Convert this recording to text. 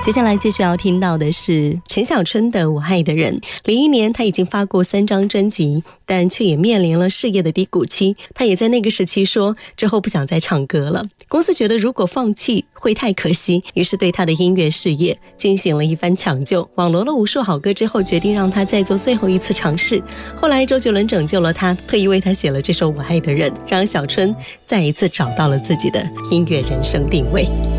接下来继续要听到的是陈小春的《我爱的人》。01年他已经发过3张专辑，但却也面临了事业的低谷期。他也在那个时期说，之后不想再唱歌了。公司觉得如果放弃会太可惜，于是对他的音乐事业进行了一番抢救，网罗了无数好歌之后，决定让他再做最后一次尝试。后来周杰伦拯救了他，特意为他写了这首《我爱的人》，让小春再一次找到了自己的音乐人生定位。